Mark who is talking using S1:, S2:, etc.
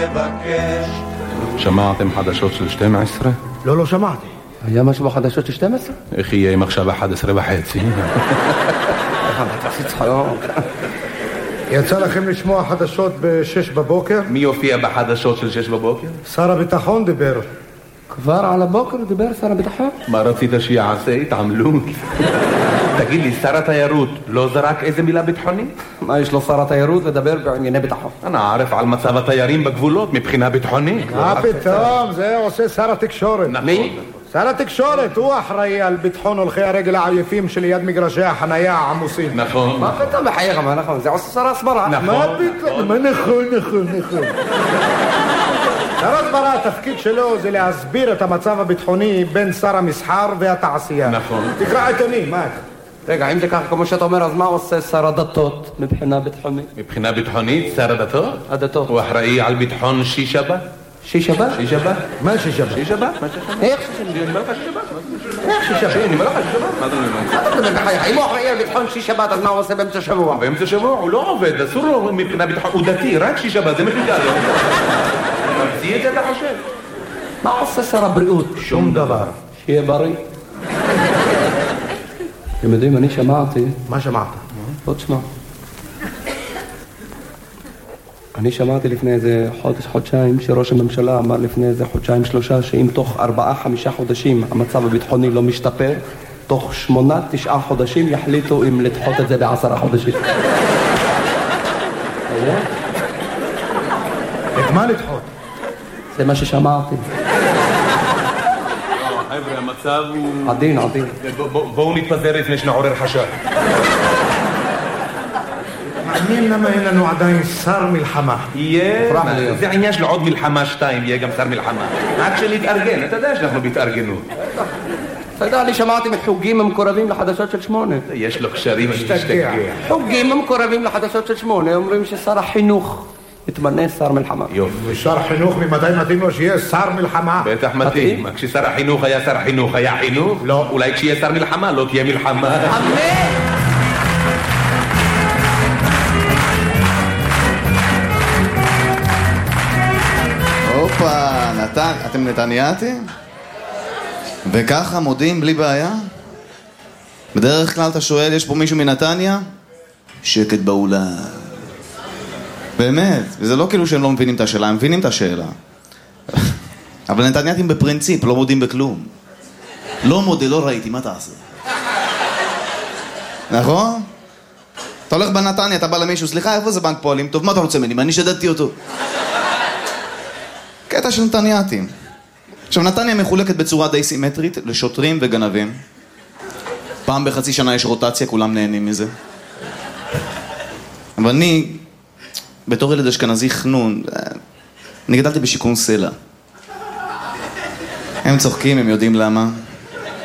S1: שמעתם חדשות של 12?
S2: לא שמעתי.
S3: היה משהו בחדשות של 12?
S1: איך יהיה אם עכשיו 11:30?
S3: תעשי צחוק.
S2: יצא לכם לשמוע חדשות ב-6 בבוקר?
S1: מי יופיע בחדשות של 6 בבוקר?
S2: שר הביטחון דיבר.
S3: כבר על הבוקר דיבר שר הביטחון?
S1: מה רצית שיעשה? התעמלות? תגיד לי, שר התיירות לא זרק איזה מילה ביטחונית?
S3: מה יש לו שר התיירות לדבר בענייני ביטחון?
S1: אני ערף על מצב התיירים בגבולות מבחינה ביטחונית.
S2: מה פתאום? זה עושה שר התקשורת.
S3: מי?
S2: שר התקשורת, הוא אחראי על ביטחון הולכי הרגל העייפים שליד מגרשי החנייה העמוסים.
S1: נכון.
S3: מה פתאום בחייך? מה נכון? זה עושה שר הסברה.
S2: מה פתאום? מה נכון. שר הסברה, התפקיד שלו זה להסביר את המצב הביטחוני בין שר המסחר והתעשייה.
S1: נכון.
S2: תקרא עיתונים, מה?
S3: רגע, אם זה ככה כמו שאתה אומר, אז מה עושה שר הדתות מבחינה ביטחונית?
S1: מבחינה ביטחונית, שר הדתות?
S3: הדתות.
S1: הוא אחראי על ביטחון שישבת?
S3: שישבת?
S1: שישבת?
S2: מה שישבת?
S1: שישבת?
S3: איך
S1: אני אומר לך שישבת?
S3: איך שישבת?
S1: אני אומר לך שישבת? מה אתה אומר?
S3: אתה מדבר בחייך? אם הוא אחראי על ביטחון שישבת, אז מה הוא עושה באמצע שבוע?
S1: באמצע שבוע הוא לא עובד, אסור לו מבחינה ביטחון, הוא דתי, רק שישבת, זה מפיקה לו. ממציא את זה אתה חושב?
S3: מה עושה שר הבריאות?
S2: שום דבר.
S3: שיהיה בריא. אתם יודעים, אני שמעתי...
S2: מה שמעת?
S3: בוא תשמע. אני שמעתי לפני איזה חודשיים שראש הממשלה אמר לפני איזה חודשיים-3 שאם תוך 4-5 חודשים המצב הביטחוני לא משתפר, תוך 8-9 חודשים יחליטו אם לדחות את זה ב10 חודשים.
S2: את מה לדחות?
S3: זה מה ששמעתי.
S1: חבר'ה, המצב הוא...
S3: עדין.
S1: בואו נתפזר לפני שנעורר חשד.
S2: מעניין למה אין לנו עדיין שר מלחמה.
S1: יהיה, זה עניין של עוד מלחמה 2, יהיה גם שר מלחמה. עד שנתארגן, אתה יודע שאנחנו בהתארגנות.
S3: אתה יודע, אני שמעתי מחוגים המקורבים לחדשות של 8.
S1: יש לו קשרים, אני משתגע.
S3: חוגים המקורבים לחדשות של 8 אומרים ששר החינוך יתמנה שר מלחמה.
S1: יופי.
S2: ושר חינוך ממתי מתאים לו שיהיה שר מלחמה?
S1: בטח מתאים. כששר החינוך היה שר החינוך, היה חינוך?
S2: לא.
S1: אולי כשיהיה שר מלחמה, לא תהיה מלחמה.
S3: אמן!
S4: הופה, אתם נתניאתים? וככה מודים בלי בעיה? בדרך כלל אתה שואל, יש פה מישהו מנתניה? שקט באולם. באמת, וזה לא כאילו שהם לא מבינים את השאלה, הם מבינים את השאלה. אבל נתניאתים בפרינציפ, לא מודים בכלום. לא מודה, לא ראיתי, מה תעשה? נכון? אתה הולך בנתניה, אתה בא למישהו, סליחה, איפה זה בנק פועלים? טוב, מה אתה רוצה ממני? אני שדדתי אותו. קטע של נתניאתים. עכשיו, נתניה מחולקת בצורה די סימטרית לשוטרים וגנבים. פעם בחצי שנה יש רוטציה, כולם נהנים מזה. אבל אני, בתור ילד אשכנזי חנון, אני גדלתי בשיכון סלע. הם צוחקים, הם יודעים למה.